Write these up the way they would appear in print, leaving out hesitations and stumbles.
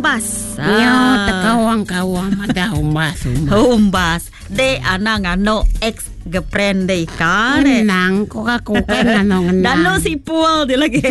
umbas. Yo, takawang-kawang ada Umbas. De ana ngano ex girlfriend de ikare. Nang ko ako kan ano nang. Dalo si Paul dia lagi.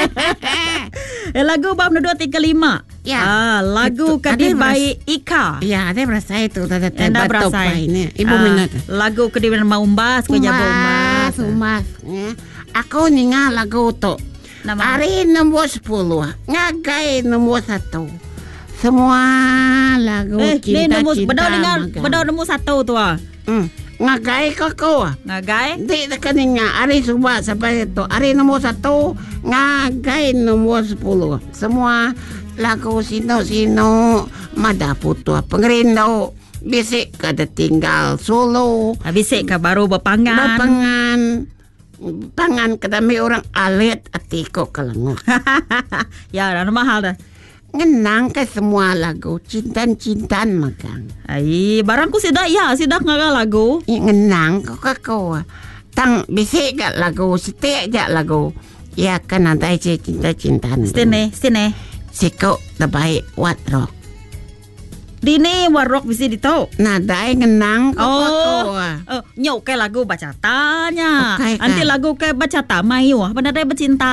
Lagu bab 2 3 5. Ya. Lagu kadi by Ika. Ya, ada berasa itu tata Anda batok berasa. ini. Ibu minat. Lagu kadi mau umbas ko jabo umbas. Umas. Ako ni nga lagu to. Nama? Ari nomor 10. Ngagay nomor 1. Semua lagu cinta-cinta. Bedau nombor 1 tu Ngagay ko. Ngagai? Di na kaninya. Ari suba sampai itu. Ari nomor 1. Ngagay nomor 10. Semua lagu sino-sino madapot to. Pengerindo. Bisik kada tinggal solo. Bisik ka baru berpangan. Pangan kadami orang alit atiko kalangok. Ya, dah mahal dah. Ngenang ke semua lagu cintan-cintan makan. Ai, barangku sidak ngaga lagu. Ngenang ko kako. Tang bisik gak lagu, sitik gak lagu. Ya kan nanti cinta-cintan. Sini. Siko terbaik wat rock. Dini warok bisa ditau. Nadai ngenang ko kako. Nyok ke lagu bacatanya. Okay, Nanti lagu ke bacata mayu. Benar dia bercinta.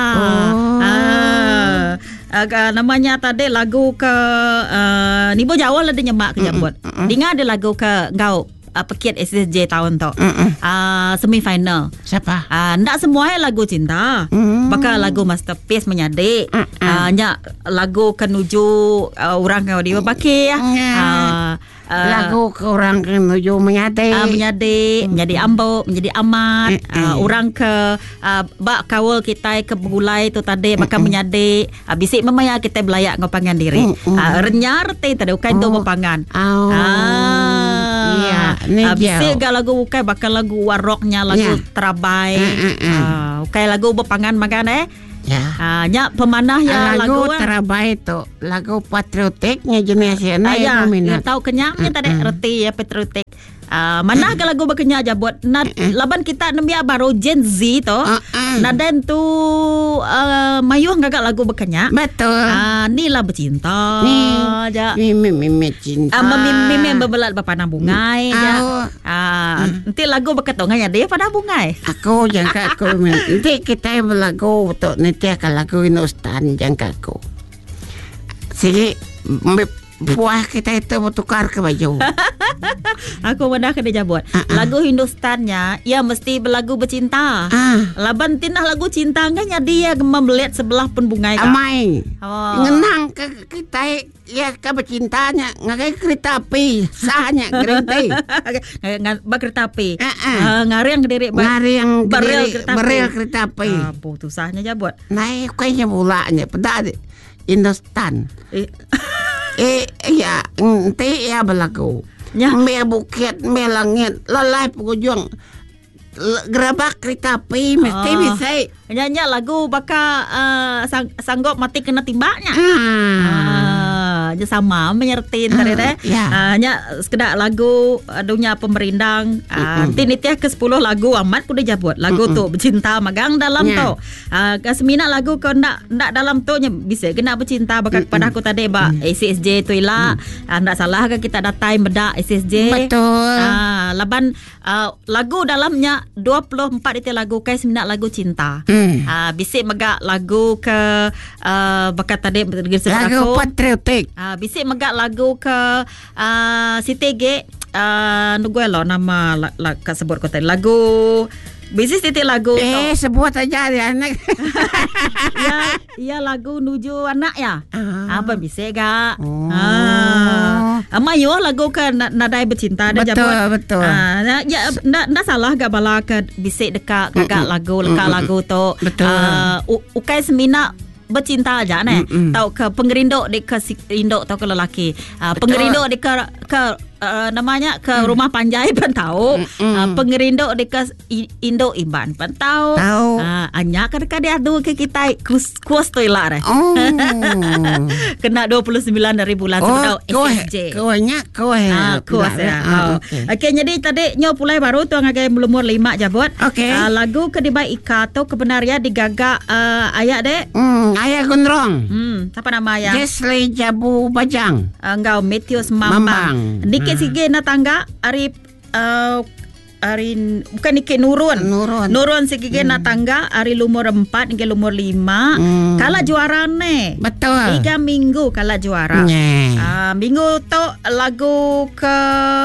Namanya tadi lagu ke Nibo Jawa lah dia nyemak ke jambut. Dengar ada lagu ke ngau pekit SSJ tahun tu. Semifinal. Siapa? Ndak semuanya lagu cinta. Bakal lagu masterpiece menyadik. Nyak lagu kenuju orang kau dia pakai ya. Lagu ke orang menuju menyadik. Menjadi ambok, menjadi amat. Orang ke bak kawal kita ke begulai tu tadi bakal menyadik. Bisik memang kita belayak ngopangan diri. Renyar te tadi ukai tu berpangan. Bisik gak lagu ukai bakal lagu waroknya, lagu terabai. Ukai lagu berpangan makan nya pemanah ya lagu terabai tu lagu patriotiknya jenis ya minat. Tahu kenyangnya tadi reti ya patriotik. Mana ke lagu berkenyak aja buat laban kita nembia baru Gen Z tu. Naden tu mayuh ngagak lagu berkenyak. Betul. Ni lah bercinta aja. Mimi cinta. Mimi berbelat berpanah bungai aja. Nanti lagu berketonganya dia pada bungai. Aku jangka aku nanti kita berlagu untuk nanti akan lagu Hindustan jangka aku. Sige puah kita itu bertukar ke baju. Aku benar kena jabut. Lagu Hindustannya ia mesti berlagu bercinta. Laban tinah lagu cinta kan dia membelit sebelah pun bungai. Amai. Ngenang ke kita ya ke bercintanya ngagai kereta api sahnya kereta. Kereta api. Ngariang diri berel kereta api. Putusahnya jabut. Naik kayaknya bulanya pedak Hindustan. Ya, nanti ya berlagu. Me bukit, me langit, lalai pengunjung. Gerabak kereta api mesti bisa. Nyanyi lagu bakal sanggup mati kena timbaknya. Sama menyertin tadi deh. Hanya sekedar lagu dunia pemerindang. Tinitiah ke 10 lagu amat kuda jabut. Lagu tu bercinta magang dalam tu. Kesemina lagu kau ndak dalam tu nya bisa kena bercinta bakal kepada aku tadi ba SSJ tu ilah. Ndak salah ke kita datai bedak SSJ. Betul. Laban lagu dalamnya 24 itu lagu kai semina lagu cinta. Bisik megak lagu ke bakal tadi lagu patriotik. Bisik megak lagu ke Sitege nuguelo nama sebut kota lagu bisik titik lagu sebut aja ya anak. ya lagu nuju anak ya. Apa bisik gak? Mayu lagu ke nadai bercinta dah jabut. Betul. Ya ndak salah gak bala ke bisik dekat gagak lagu tu. Ukai semina bercinta aja Tahu ke pengerindok di ke indok atau ke lelaki. Pengerindok di ke ke namanya ke Rumah Panjai pun tahu. Pengerindo dekat Indo Iban pun tahu. Anya kadang dia adu ke kita kuas tu ilah. Kena 29 dari bulan sebelum SSJ. Kuas ya. Okey, jadi tadi nyo pulai baru tu ngagai umur 5 jabot. Lagu Kedibai Ika tu kebenaran digagak ayah dek. Ayah Gondrong. Siapa nama ayah? Jesli Jabu Bajang. Engkau Metius Mambang. Dikit sige na tangga ari bukan Niki Nurun sige na tangga ari lumur 4 hingga lumur 5. Kala juara ne. Betul. 3 minggu kala juara. Minggu tu lagu ke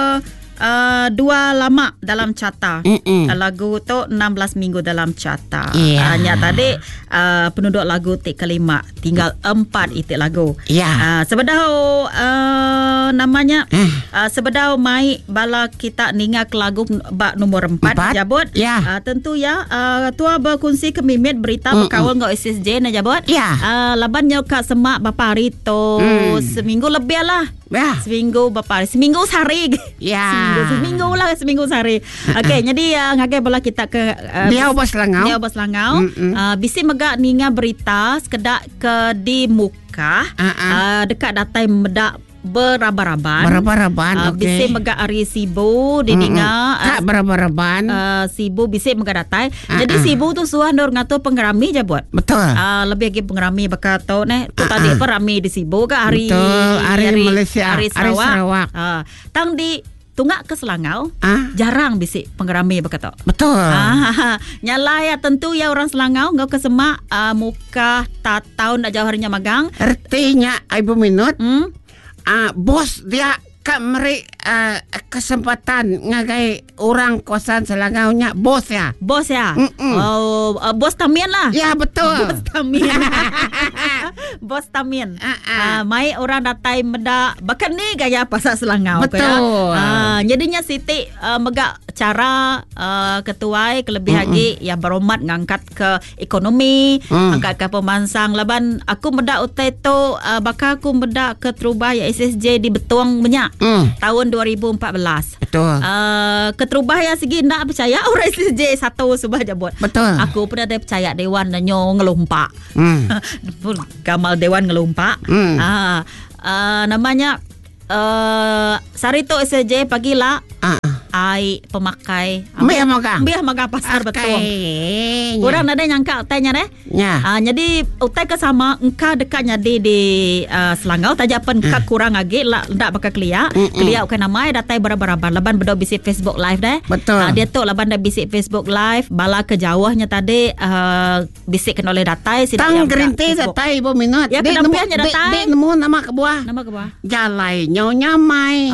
2 lama dalam carta. Lagu tu 16 minggu dalam carta. Hanya tadi penduduk lagu tik kelima tinggal 4 itu lagu. Sebedau namanya sebedau mai bala kita ningat lagu bak nomor 4 jabot. Tentu ya tua berkongsi kemimit berita berkawal ngau SSJ na jabot. Laban nyo ka semak bapa hari tu seminggu lebih lah. Seminggu bapa hari, seminggu sehari. Seminggu sehari. Okey, jadi ngagai bala kita ke Dia Bos Langau. Bisi megak ninga berita sekedak ke di muka dekat datai medak beraban-raban. Bisi megak ari sibu di ninga beraban. Sibu bisi megak datai. Jadi sibu tu suah ndor ngatur penggerami je buat. Betul. Lebih lagi penggerami bakal tu tu tadi perami di sibu ke hari Malaysia, hari Sarawak. Tang di tunggak ke Selangau jarang bisi penggerami berkata. Betul. Nyala ya tentu ya orang Selangau ngau ke semak muka tahun nak jauh harinya magang. Artinya Ibu Minut bos dia meri kesempatan ngagai orang kosan Selangau nya bos ya. Bos Tamin lah. Ya betul. Bos Tamin. Bos Tamin. Mai orang datai meda bahkan ni gaya pasal Selangau. Betul. Jadinya Siti megak cara ketuai kelebih lagi ya beromat ngangkat ke ekonomi, angkat ke pemansang laban aku meda utai tu bakal aku meda ke terubah ya SSJ di Betuang Menyak tahun 2014. Betul. Keterubah ya segi nak percaya orang SSJ satu subah jabot. Betul. Aku pernah ada percaya dewan dan nyo ngelumpak. Gamal dewan ngelumpak. Namanya Sarito SSJ pagilah ai pemakai biar makan pasar Betuang. Orang ada nyangka utainya deh. Jadi utai ke sama engka dekatnya di Selangau tajapan engka kurang lagi lah ndak bakal kelia ukai namai datai beraban laban bedo bisi Facebook live deh. Betul. Dia tu laban dah bisi Facebook live bala ke jauhnya tadi bisikkan oleh datai tang gerinti datai Ibu Minut. Ya kenampiannya datai. Nemu nama kebuah. Jalai nyonya mai.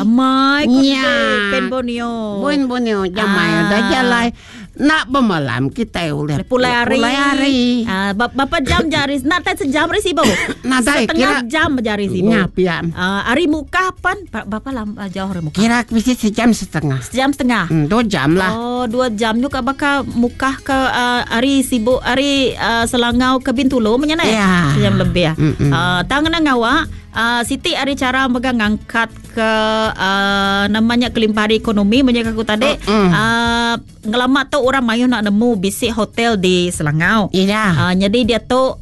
Pen Bonio. Bonio jamai dah jalai nak bermalam kita oleh pulai hari. Berapa jam jari? Nak tak sejam ri sibo. Setengah jam jari sibo. Hari muka pan berapa lama jauh hari muka? Kira bisa sejam setengah. 2 jam lah. 2 jam juga bakal muka ke hari sibo hari Selangau ke Bintulu menyana ya. Sejam lebih ya. Tangan ngawak Siti ada cara megang angkat ke namanya kelimpahan ekonomi menjaga aku tadi ngelamat tu orang mayu nak nemu bisik hotel di Selangau. Jadi dia tu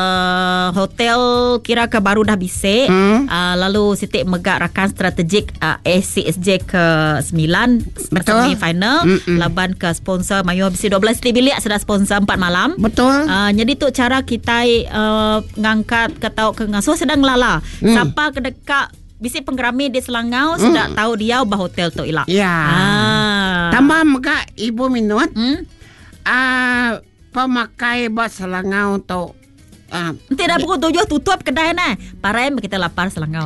hotel kira ke baru dah bisik. Lalu Siti megak rakan strategik SCSJ ke 9 semi final. Laban ke sponsor mayu bisik 12 bilik sudah sponsor 4 malam. Betul. Jadi tu cara kita ngangkat ke tau ke ngasuh sedang lala. Siapa kedekat bisi penggerami di Selangau sudah tahu dia ubah hotel tu ilah. Tambah maka Ibu Minut pemakai bas Selangau tu tidak pukul 7 tutup kedai nah. Parem kita lapar Selangau.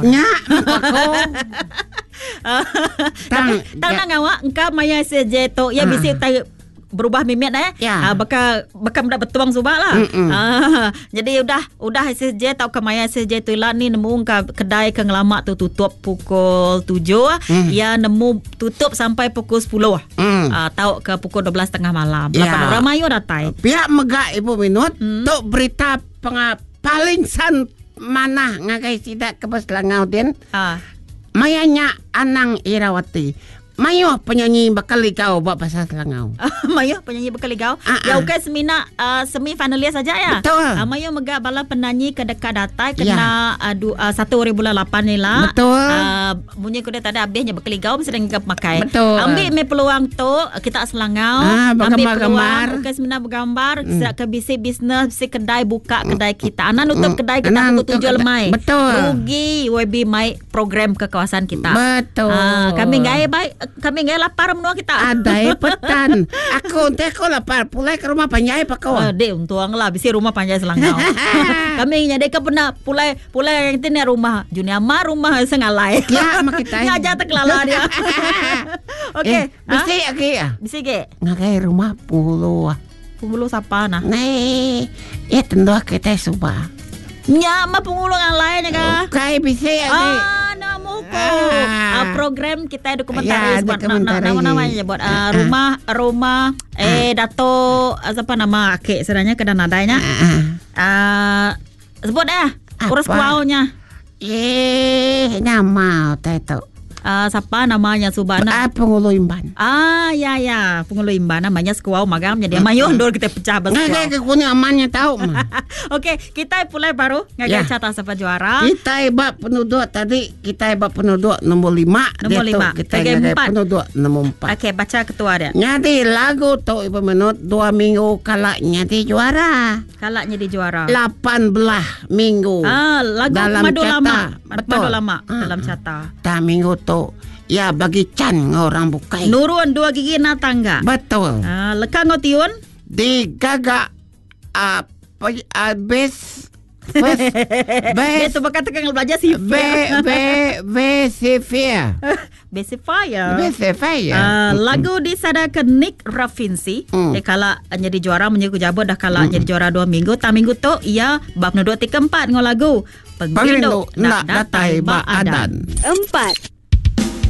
Tang ngawak engkau maya SSJ tu ya bisi berubah mimit bakal mendapat betuang subak lah. Jadi udah SSJ tau ke maya SSJ tu lah ni nemu ke kedai ke ngelamak tu tutup pukul 7 ya nemu tutup sampai pukul 10 tau ke pukul 12.30 malam. Orang mayu datai pihak megak Ibu Minut tu berita paling san mana ngagai sidak ke Selangau din Mayanya Anang Irawati. Mayo penyanyi Bakaligau buat bahasa Selangau. Mayo penyanyi Bakaligau. Ya okey semina semi finalis saja ya. Betul. Mayo megak bala penyanyi kedekat datai kena 1 hari bulan 8 ni lah. Betul. Bunyi kuda tak ada habisnya Bakaligau mesti dengan pakai. Betul. Ambil me peluang tu kita Selangau. Ambil peluang okey semina bergambar, ke bisnes kedai buka kedai kita. Anak nutup kedai kita pukul 7 lemai. Betul. Rugi WB mai program ke kawasan kita. Betul. Kami gaya baik. Kami gaya lapar menua kita. Ada petan. Aku lapar. Pulai ke rumah panjai pak kau. Dek untung lah. Bisi rumah panjai Selangau. Kami nyadai ke pernah pulai yang itu ni rumah Juniama rumah sengalai. Ya mak kita. Nyaja terkelala dia. Okey. Bisi lagi ya. Bisi ke? Ngakai rumah puluh. Pungulu siapa nah? Nih, ya tentu kita suba. Nya ma pungulu yang lain ya ka? Kai bisi lagi. Namuko. Program kita dokumentaris buat dokumentaris. namanya buat rumah Dato siapa nama akek sebenarnya ke nadanya. Sebut urus kuaunya. Nama tahu. Siapa namanya Subana? Penghulu Imban. Ya Penghulu Imban namanya Sekuau Magam. Jadi mayon dor kita pecah besar. Nggak kuning amannya tahu mah. Okey, kita pulai baru ngagai catat siapa juara. Kita hebat penduduk tadi. Kita hebat penduduk nombor 5. Nombor 5. Kita hebat penduduk nombor 4. Okey, baca ketua dia. Jadi lagu tu ibu menut 2 minggu kalaknya di juara. Kalaknya di juara. 18 minggu. Lagu dalam Madu cata. Lama. Betul. Madu Lama dalam cata. Dah minggu tu. Ya bagi Chan orang bukai. Nurun 2 gigi na tangga. Betul. Lekang ngotiun. Di gagak best Itu bakal tekan belajar sifir. Besifia. Lagu disadakan Nick Rafinsi. Kala jadi juara menjadi jabut dah kala jadi juara 2 minggu. Ta minggu tu ia bab 2 3 4 ngau lagu. Pagrindo nak datai ba adan. 4